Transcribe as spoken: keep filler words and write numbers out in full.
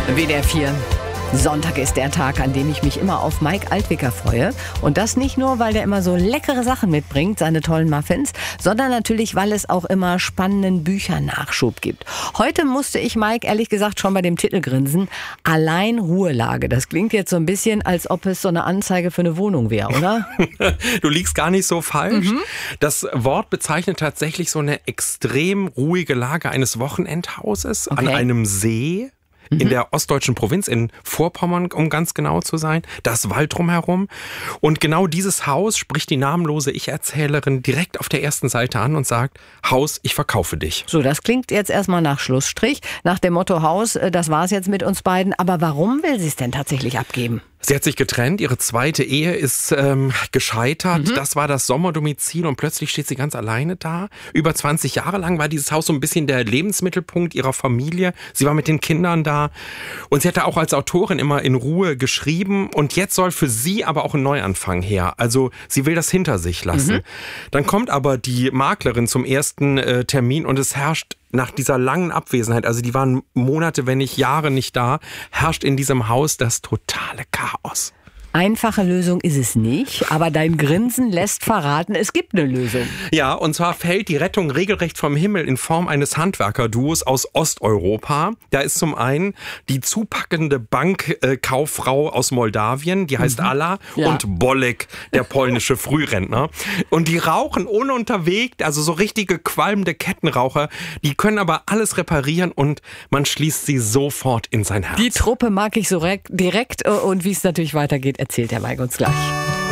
W D R vier. Sonntag ist der Tag, an dem ich mich immer auf Mike Altwicker freue. Und das nicht nur, weil der immer so leckere Sachen mitbringt, seine tollen Muffins, sondern natürlich, weil es auch immer spannenden Büchernachschub gibt. Heute musste ich Mike ehrlich gesagt schon bei dem Titel grinsen. Allein Ruhelage. Das klingt jetzt so ein bisschen, als ob es so eine Anzeige für eine Wohnung wäre, oder? Du liegst gar nicht so falsch. Mhm. Das Wort bezeichnet tatsächlich so eine extrem ruhige Lage eines Wochenendhauses okay. an einem See. In der ostdeutschen Provinz, in Vorpommern, um ganz genau zu sein. Da ist Wald drumherum. Und genau dieses Haus spricht die namenlose Ich-Erzählerin direkt auf der ersten Seite an und sagt, Haus, ich verkaufe dich. So, das klingt jetzt erstmal nach Schlussstrich, nach dem Motto Haus, das war's jetzt mit uns beiden. Aber warum will sie es denn tatsächlich abgeben? Sie hat sich getrennt, ihre zweite Ehe ist ähm, gescheitert. Mhm. Das war das Sommerdomizil und plötzlich steht sie ganz alleine da. Über zwanzig Jahre lang war dieses Haus so ein bisschen der Lebensmittelpunkt ihrer Familie. Sie war mit den Kindern da und sie hatte auch als Autorin immer in Ruhe geschrieben. Und jetzt soll für sie aber auch ein Neuanfang her. Also sie will das hinter sich lassen. Mhm. Dann kommt aber die Maklerin zum ersten äh, Termin und es herrscht nach dieser langen Abwesenheit, also die waren Monate, wenn nicht Jahre nicht da, herrscht in diesem Haus das totale Chaos. Einfache Lösung ist es nicht, aber dein Grinsen lässt verraten, es gibt eine Lösung. Ja, und zwar fällt die Rettung regelrecht vom Himmel in Form eines Handwerkerduos aus Osteuropa. Da ist zum einen die zupackende Bankkauffrau aus Moldawien, die heißt mhm. Alla, ja. und Bolek, der polnische Frührentner. Und die rauchen ununterwegt, also so richtige qualmende Kettenraucher. Die können aber alles reparieren und man schließt sie sofort in sein Herz. Die Truppe mag ich so direkt und wie es natürlich weitergeht, erzählt der Mike uns gleich.